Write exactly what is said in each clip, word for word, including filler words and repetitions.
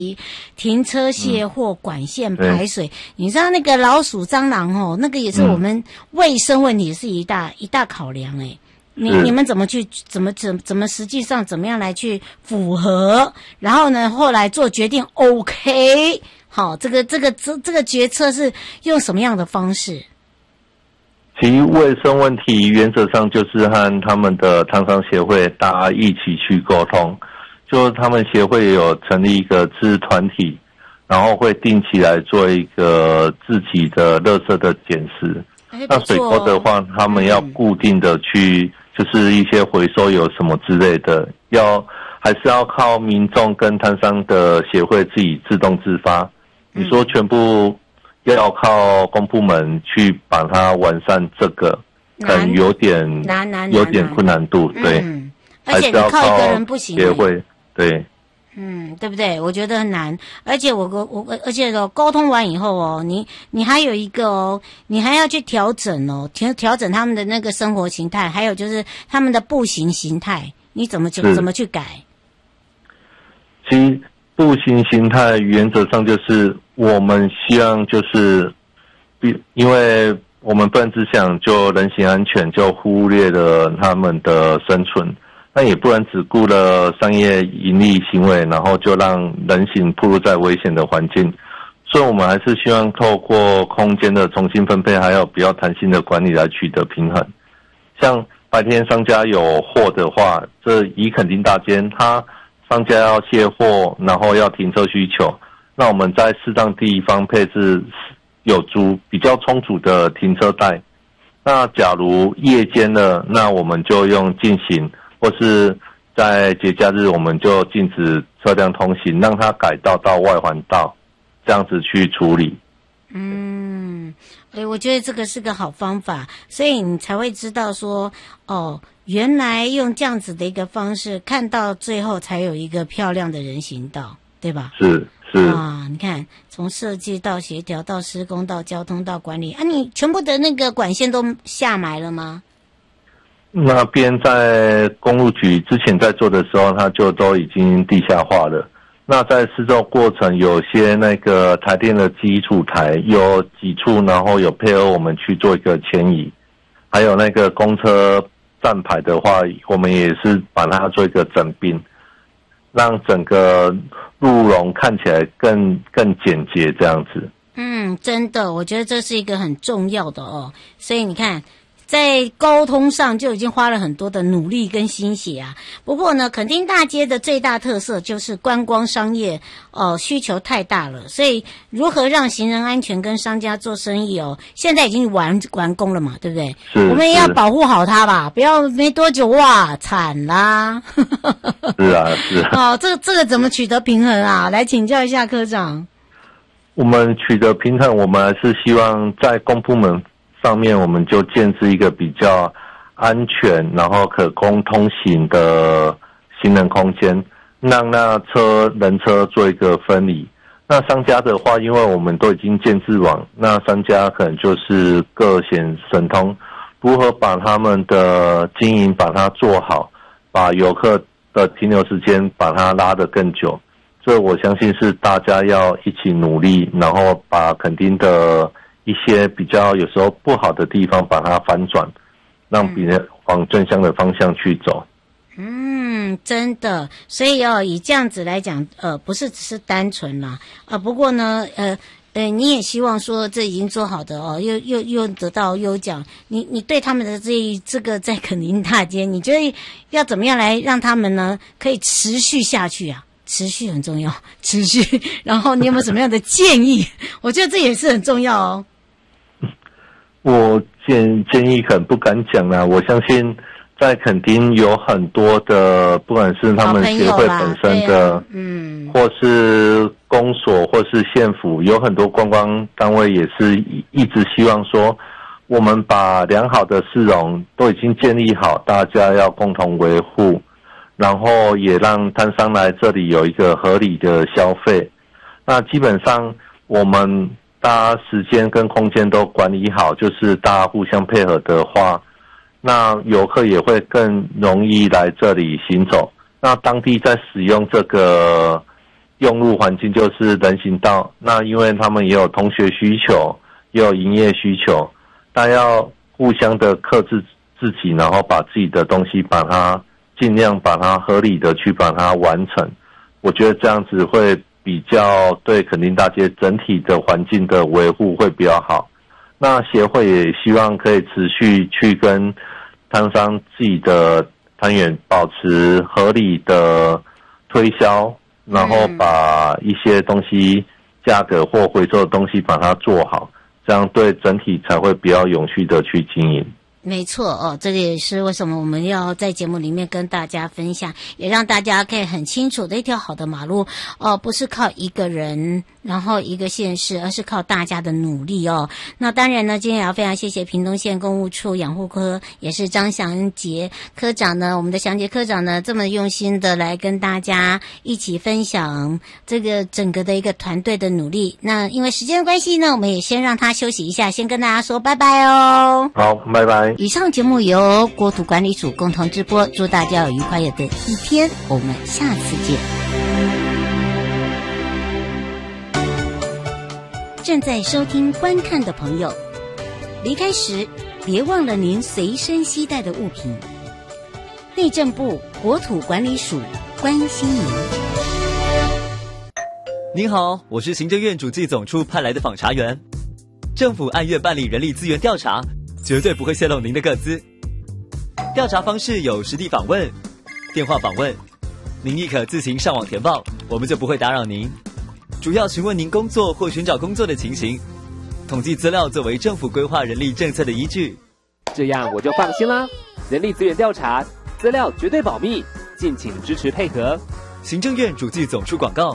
停车卸货、管线排水，你知道那个老鼠、蟑螂哦，那个也是我们卫生问题是一大、嗯、一大考量哎。你你们怎么去怎么怎怎么实际上怎么样来去符合？然后呢，后来做决定 ，OK， 好，这个这个这这个决策是用什么样的方式？ 其实卫生问题原则上就是和他们的厂商协会大家一起去沟通，就他们协会有成立一个自治团体，然后会定期来做一个自己的垃圾的检视。那水沟的话，他们要固定的去。就是一些回收有什么之类的，要还是要靠民众跟摊商的协会自己自动自发。你说全部要靠公部门去把它完善，这个可能有点难难有点困难度，对。 嗯，而且你靠一个人不行。 协会对。 嗯，对不对？我觉得很难，而且我我而且哦，沟通完以后哦，你你还有一个哦，你还要去调整哦，调调整他们的那个生活形态，还有就是他们的步行形态，你怎么怎怎么去改？ 其实步行形态原则上就是我们希望就是，因为我们不能只想就人行安全，就忽略了他们的生存。那也不能只顾了商业盈利行为，然后就让人行暴露在危险的环境。所以我们还是希望透过空间的重新分配，还有比较弹性的管理来取得平衡。像白天商家有货的话，这以垦丁大街，他商家要卸货，然后要停车需求，那我们在适当地方配置有足比较充足的停车带。那假如夜间呢，那我们就用禁行。或是在节假日，我们就禁止车辆通行，让它改道到外环道，这样子去处理。 嗯，哎，我觉得这个是个好方法，所以你才会知道说，哦，原来用这样子的一个方式，看到最后才有一个漂亮的人行道，对吧？ 是是啊，你看，从设计到协调到施工到交通到管理，啊，你全部的那个管线都下埋了吗？ 那边在公路局之前在做的时候，它就都已经地下化了。那在施作过程，有些那个台电的基础台有几处，然后有配合我们去做一个迁移。还有那个公车站牌的话，我们也是把它做一个整并，让整个路容看起来更更简洁这样子。 嗯，真的，我觉得这是一个很重要的哦。所以你看。在沟通上就已经花了很多的努力跟心血啊。不过呢，垦丁大街的最大特色就是观光商业哦、呃、需求太大了，所以如何让行人安全跟商家做生意哦，现在已经完完工了嘛，对不对？ 是， 我们也要保护好它吧，不要没多久哇惨啦。 是啊，是啊。 哦，这个这个怎么取得平衡啊？来请教一下科长。 我们取得平衡，我们还是希望在公部门上面，我们就建置一个比较安全，然后可供通行的行人空间，让那车人车做一个分离。那商家的话，因为我们都已经建置网，那商家可能就是各显神通，如何把他们的经营把它做好，把游客的停留时间把它拉得更久。这我相信是大家要一起努力，然后把垦丁的一些比较有时候不好的地方把它反转，让别人往正向的方向去走。 嗯，真的，所以哦，以这样子来讲，呃，不是只是单纯啦，呃，不过呢，呃，呃，你也希望说这已经做好的哦，又又又得到优奖，你你对他们的这这个在垦丁大街，你觉得要怎么样来让他们呢可以持续下去啊？持续很重要，持续。然后你有没有什么样的建议？我觉得这也是很重要哦。 我建建议可能不敢讲啦，我相信在垦丁有很多的，不管是他们协会本身的，啊、嗯，或是公所，或是县府，有很多观光单位也是一直希望说，我们把良好的市容都已经建立好，大家要共同维护，然后也让摊商来这里有一个合理的消费。那基本上我们大家时间跟空间都管理好，就是大家互相配合的话，那游客也会更容易来这里行走。那当地在使用这个用路环境就是人行道，那因为他们也有同学需求，也有营业需求，大家要互相的克制自己，然后把自己的东西把它尽量把它合理的去把它完成。我觉得这样子会比较对垦丁大街整体的环境的维护会比较好。那协会也希望可以持续去跟摊商自己的摊员保持合理的推销，然后把一些东西价格或回收的东西把它做好，这样对整体才会比较永续的去经营。 没错哦，这个也是为什么我们要在节目里面跟大家分享，也让大家可以很清楚的一条好的马路哦，不是靠一个人然后一个县市，而是靠大家的努力哦。那当然呢，今天也要非常谢谢屏东县公务处养护科，也是张祥杰科长呢，我们的祥杰科长呢这么用心的来跟大家一起分享这个整个的一个团队的努力。那因为时间的关系呢，我们也先让他休息一下，先跟大家说拜拜哦。 好，拜拜。 以上节目由国土管理署共同直播，祝大家有愉快的一天，我们下次见。正在收听观看的朋友，离开时别忘了您随身携带的物品。内政部国土管理署关心您。 您好，我是行政院主计总处派来的访查员。政府按月办理人力资源调查，绝对不会泄露您的个资。调查方式有实地访问、电话访问，您亦可自行上网填报，我们就不会打扰您。主要询问您工作或寻找工作的情形，统计资料作为政府规划人力政策的依据。 这样我就放心啦。人力资源调查资料绝对保密，敬请支持配合。 行政院主计总处广告。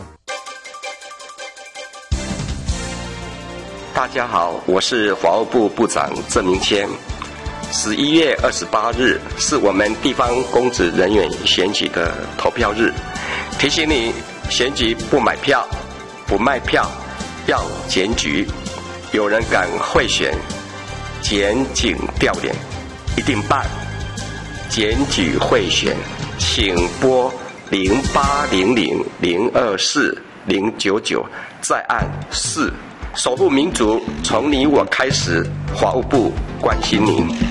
大家好，我是法务部部长郑明谦。十一月二十八日是我们地方公职人员选举的投票日，提醒你，选举不买票、不卖票，要检举。有人敢贿选、检警调脸，一定办。检举贿选，请拨零八零零零二四零九九，再按四。守护民主，从你我开始。法务部关心您。